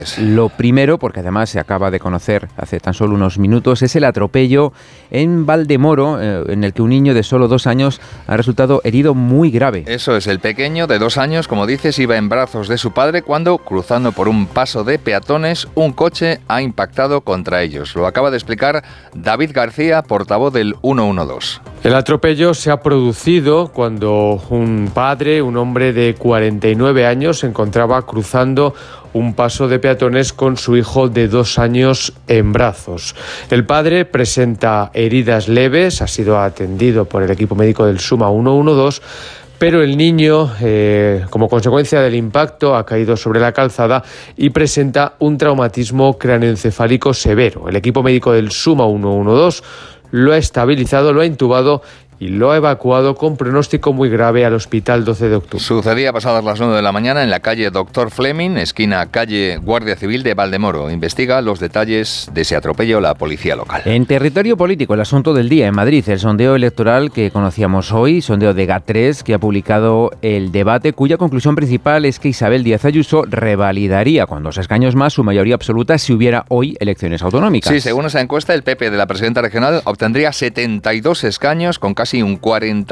Lo primero, porque además se acaba de conocer hace tan solo unos minutos, es el atropello en Valdemoro, en el que un niño de solo 2 años ha resultado herido muy grave. Eso es, el pequeño de 2 años, como dices, iba en brazos de su padre cuando, cruzando por un paso de peatones, un coche ha impactado contra ellos. Lo acaba de explicar David García, portavoz del 112. El atropello se ha producido cuando un padre, un hombre de 49 años, se encontraba cruzando un paso de peatones con su hijo de 2 años en brazos. El padre presenta heridas leves, ha sido atendido por el equipo médico del SUMA 112, pero el niño, como consecuencia del impacto, ha caído sobre la calzada y presenta un traumatismo cráneoencefálico severo. El equipo médico del SUMA 112 lo ha estabilizado, lo ha intubado y lo ha evacuado con pronóstico muy grave al Hospital 12 de Octubre. Sucedía pasadas las 9 de la mañana en la calle Dr. Fleming, esquina calle Guardia Civil de Valdemoro. Investiga los detalles de ese atropello la policía local. En territorio político, el asunto del día en Madrid, el sondeo electoral que conocíamos hoy, sondeo de GAT3, que ha publicado El Debate, cuya conclusión principal es que Isabel Díaz Ayuso revalidaría con 2 escaños más su mayoría absoluta si hubiera hoy elecciones autonómicas. Sí, según esa encuesta, el PP de la presidenta regional obtendría 72 escaños con casi un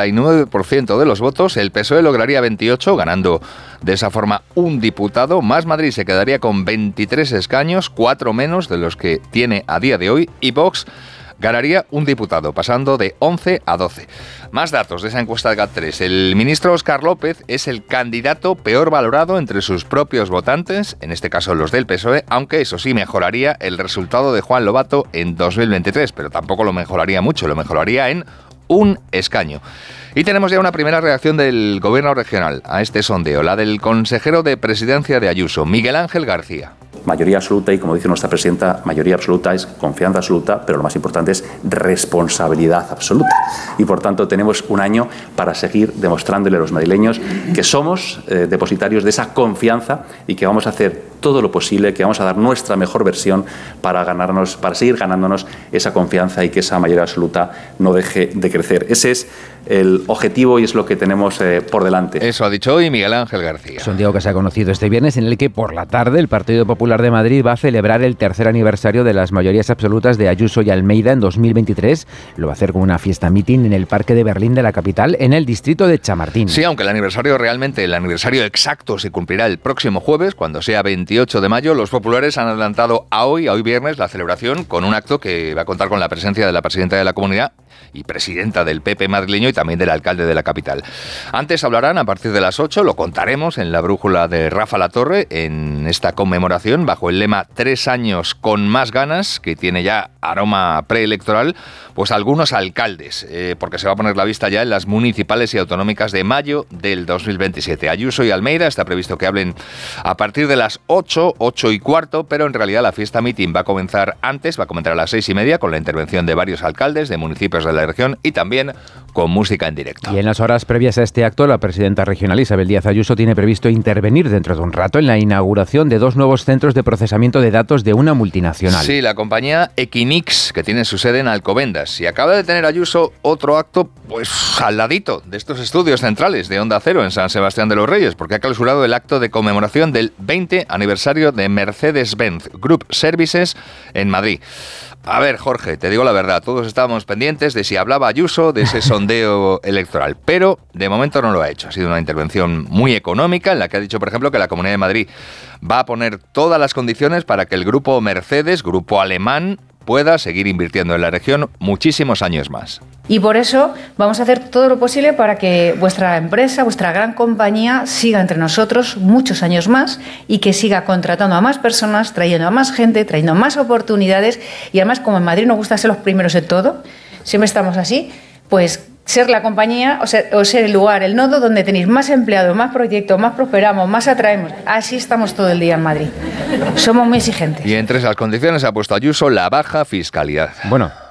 49% de los votos. El PSOE lograría 28, ganando de esa forma un diputado. Más Madrid se quedaría con 23 escaños, 4 menos de los que tiene a día de hoy. Y Vox ganaría un diputado, pasando de 11 a 12. Más datos de esa encuesta de GAT3. El ministro Óscar López es el candidato peor valorado entre sus propios votantes, en este caso los del PSOE, aunque eso sí mejoraría el resultado de Juan Lobato en 2023, pero tampoco lo mejoraría mucho, lo mejoraría en un escaño. Y tenemos ya una primera reacción del gobierno regional a este sondeo, la del consejero de presidencia de Ayuso, Miguel Ángel García. Mayoría absoluta, y como dice nuestra presidenta, mayoría absoluta es confianza absoluta, pero lo más importante es responsabilidad absoluta. Y por tanto tenemos un año para seguir demostrándole a los madrileños que somos depositarios de esa confianza y que vamos a hacer todo lo posible, que vamos a dar nuestra mejor versión para seguir ganándonos esa confianza y que esa mayoría absoluta no deje de crecer. Ese es el objetivo y es lo que tenemos por delante. Eso ha dicho hoy Miguel Ángel García. Sondeo que se ha conocido este viernes, en el que por la tarde el Partido Popular de Madrid va a celebrar el tercer aniversario de las mayorías absolutas de Ayuso y Almeida en 2023. Lo va a hacer con una fiesta meeting en el Parque de Berlín de la capital, en el distrito de Chamartín. Sí, aunque el aniversario exacto se cumplirá el próximo jueves, cuando sea 28 de mayo, los populares han adelantado a hoy viernes, la celebración con un acto que va a contar con la presencia de la presidenta de la comunidad y presidenta del PP madrileño y también del alcalde de la capital. Antes hablarán a partir de las 8, lo contaremos en la brújula de Rafa Latorre, en esta conmemoración bajo el lema 3 años con más ganas, que tiene ya aroma preelectoral, pues algunos alcaldes, porque se va a poner la vista ya en las municipales y autonómicas de mayo del 2027. Ayuso y Almeida está previsto que hablen a partir de las 8 y cuarto, pero en realidad la fiesta meeting va a comenzar antes, va a comenzar a las 6:30 con la intervención de varios alcaldes de municipios de la región y también con música en directo. Y en las horas previas a este acto, la presidenta regional Isabel Díaz Ayuso tiene previsto intervenir dentro de un rato en la inauguración de 2 nuevos centros de procesamiento de datos de una multinacional. Sí, la compañía Equinix, que tiene su sede en Alcobendas. Y acaba de tener Ayuso otro acto, pues al ladito de estos estudios centrales de Onda Cero en San Sebastián de los Reyes, porque ha clausurado el acto de conmemoración del 20 aniversario de Mercedes-Benz Group Services en Madrid. A ver, Jorge, te digo la verdad, todos estábamos pendientes de si hablaba Ayuso de ese sondeo electoral, pero de momento no lo ha hecho. Ha sido una intervención muy económica en la que ha dicho, por ejemplo, que la Comunidad de Madrid va a poner todas las condiciones para que el grupo Mercedes, grupo alemán, pueda seguir invirtiendo en la región muchísimos años más. Y por eso vamos a hacer todo lo posible para que vuestra empresa, vuestra gran compañía, siga entre nosotros muchos años más y que siga contratando a más personas, trayendo a más gente, trayendo más oportunidades. Y además, como en Madrid nos gusta ser los primeros en todo, siempre estamos así, pues ser la compañía o ser el lugar, el nodo donde tenéis más empleados, más proyectos, más prosperamos, más atraemos. Así estamos todo el día en Madrid. Somos muy exigentes. Y entre esas condiciones ha puesto Ayuso la baja fiscalidad. Bueno,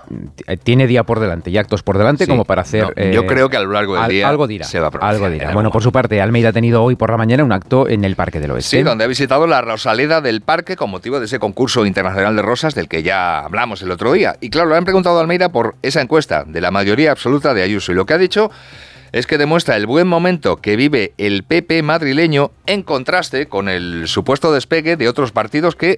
tiene día por delante y actos por delante como para hacer... yo creo que a lo largo del día algo dirá, se va a pronunciar. Algo dirá. Bueno, por su parte, Almeida ha tenido hoy por la mañana un acto en el Parque del Oeste. Sí, donde ha visitado la Rosaleda del Parque con motivo de ese concurso internacional de rosas del que ya hablamos el otro día. Y claro, le han preguntado a Almeida por esa encuesta de la mayoría absoluta de Ayuso. Y lo que ha dicho es que demuestra el buen momento que vive el PP madrileño en contraste con el supuesto despegue de otros partidos que